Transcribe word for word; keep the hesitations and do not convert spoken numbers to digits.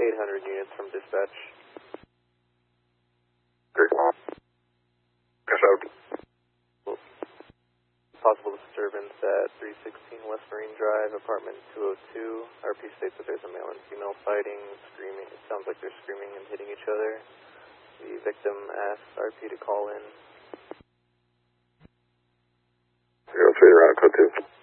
eight hundred units from dispatch. Great. Yes, out. Possible disturbance at three sixteen West Marine Drive, apartment two oh two. R P states that there's a male and female fighting, screaming. It sounds like they're screaming and hitting each other. The victim asks R P to call in. zero three, route code two.